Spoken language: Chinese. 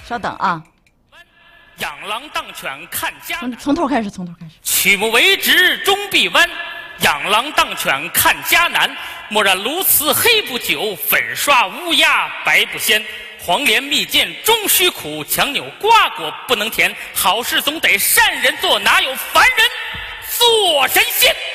稍等啊， 养狼当犬看家难。 从头开始，从头开始。 曲目为直终必弯，养狼当犬看家难。莫让鸬鹚黑不久，粉刷乌鸦白不鲜。黄连蜜饯终须苦，强扭瓜果不能甜。好事总得善人做，哪有凡人做神仙？